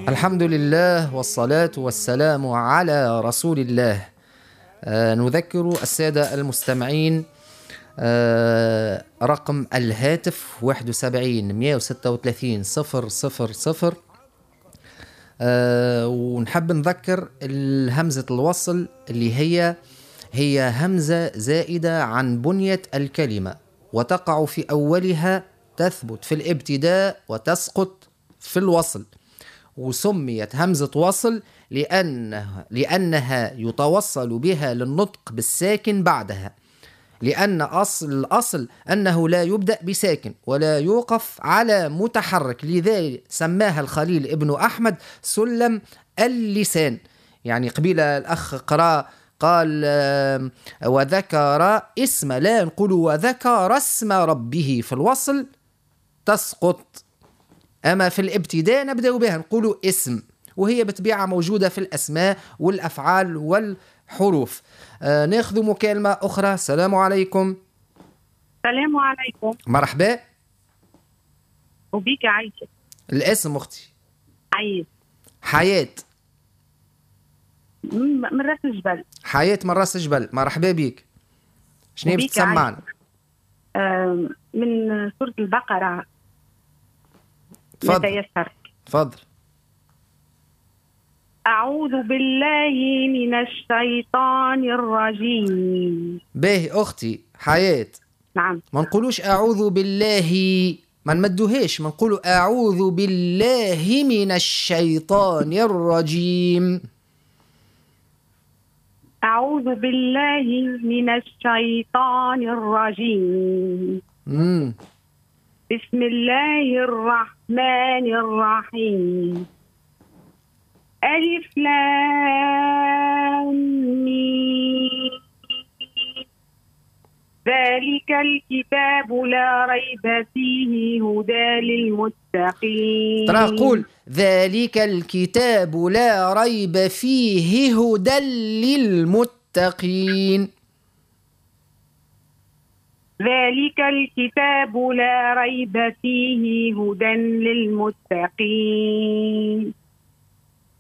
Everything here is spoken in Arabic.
الحمد لله والصلاة والسلام على رسول الله. نذكر السادة المستمعين رقم الهاتف 71 136 000. ونحب نذكر همزة الوصل اللي هي همزة زائدة عن بنية الكلمة، وتقع في أولها، تثبت في الابتداء وتسقط في الوصل. وسميت همزة وصل لأنها يتوصل بها للنطق بالساكن بعدها، لأن الأصل أنه لا يبدأ بساكن ولا يوقف على متحرك، لذلك سماها الخليل ابن أحمد سلم اللسان. يعني قبيل الأخ قرأ قال وذكر اسم، لا نقول وذكر اسم ربه في الوصل تسقط، أما في الابتداء نبدأ بها نقول اسم، وهي بطبيعة موجودة في الأسماء والأفعال والحروف. ناخذ مكالمة أخرى. السلام عليكم. السلام عليكم. مرحبا. وبيك عايشة. الاسم أختي؟ حياة من راس الجبل. حياة من راس الجبل، مرحبا بيك. شنو باش تسمعنا؟ من سورة البقرة. تفضل. أعوذ بالله من الشيطان الرجيم. باهي أختي حياة. نعم. ما نقولوش أعوذ بالله، ما نمدوهاش، ما نقولوا أعوذ بالله من الشيطان الرجيم. أعوذ بالله من الشيطان الرجيم. بسم الله الرحمن الرحيم. ألف لام ميم. ذلك الكتاب لا ريب فيه هدى للمتقين. ترى قول ذلك الكتاب لا ريب فيه هدى للمتقين. ذلك الكتاب لا ريب فيه هدى للمتقين.